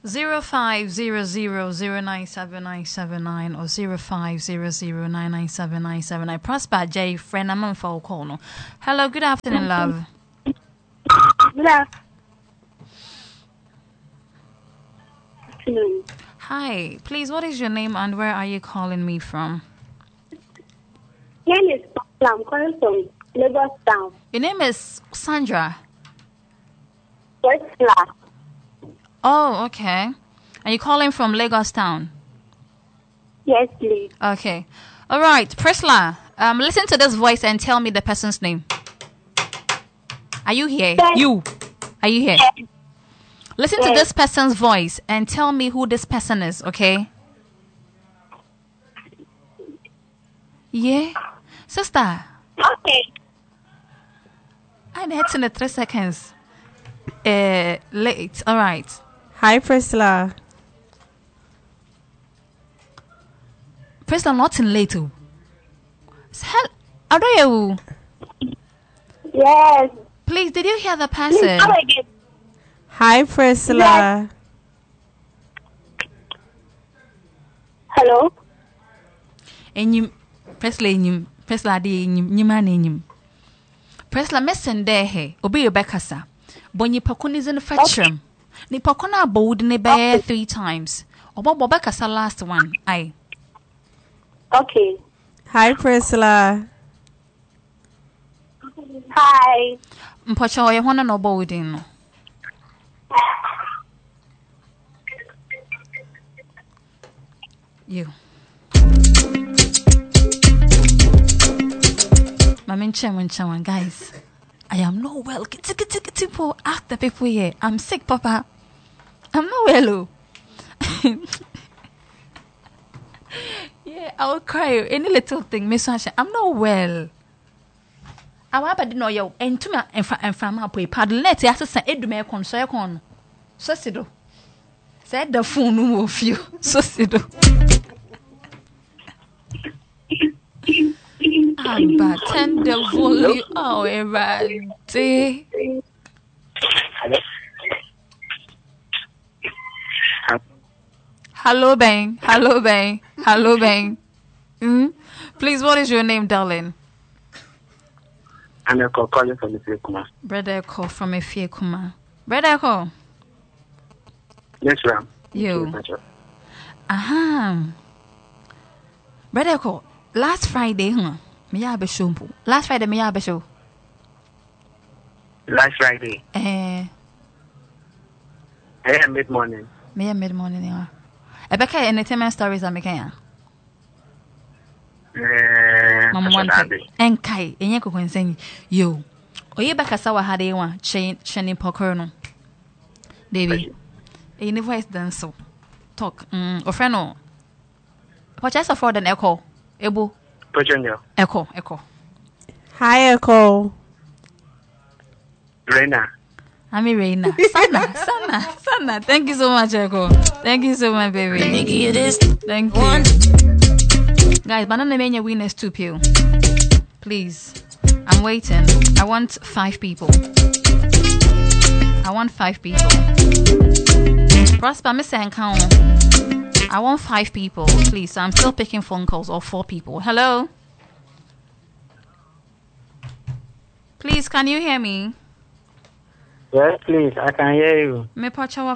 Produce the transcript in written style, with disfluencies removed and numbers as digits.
0500097979 or 0500997979. Prosper J, friend, I'm on phone call. No. Hello, good afternoon, love. Good afternoon. Hi, please, what is your name and where are you calling me from? My name is Paula. I'm calling from Lagos Town. Your name is Sandra. Priscilla. Oh, okay. Are you calling from Lagos Town? Yes, please. Okay. All right, Priscilla, listen to this voice and tell me the person's name. Are you here? Yes. You. Are you here? Yes. Listen to this person's voice and tell me who this person is, okay? Yeah? Sister. Okay. I'm hitting the 3 seconds. Late. All right. Hi, Priscilla. Priscilla, not in late. Hell, are you? Yes. Please, did you hear the Please person? come again. Hi, Priscilla. Hello? Enyim. Priscilla, di enyim. Priscilla, messen there he. Obi Rebecca. Bonyi pakun is in the fetchroom. Ni pakuna bold ni bear 3 times. Obo Rebecca last one. Aye. Okay. Hi, Priscilla. Hi. Mpocha oye hwana no bold in no. You. Mamin guys. I am not well. People, ask the people here. I'm sick, Papa. I'm not well. Yeah, I will cry. Any little thing, Miss Sasha. I'm not well. I want to know you. And to me, and from my boy, pardon. Let's ask us. Edume console con. So sido. Said the phone of you. So sido. Turn the volume. Oh, everybody. Hello, Bang. Hello, Bang. Hello, Bang. Please, what is your name, darling? I'm calling from Efiekuma. Brother Echo from Efiekuma. Brother Echo. Yes, ma'am. You. Brother Echo, last Friday, me ya be show. Last Friday, me ya be show. Last Friday. I am mid-morning. Me ya mid-morning, yeah. Ebeka entertainment stories are making. Mama one time. Enkai, enye ko kwensen. Yo. Oye beka sawa hade wa cheni pokoro no. Baby. E ni voice dance so. Talk. Ofreno. Purchase afford an echo. Ebo. Echo. Hi, Echo. Reina. I'm Reina. Sana. Thank you so much, Echo. Thank you so much, baby. Thank you. Guys, banana mania winners 2 pill. Please. I'm waiting. I want 5 people. Prosper, Miss Encounter. I want 5 people, please. So I'm still picking phone calls or 4 people. Hello? Please, can you hear me? Yes, please. I can hear you. Me pacha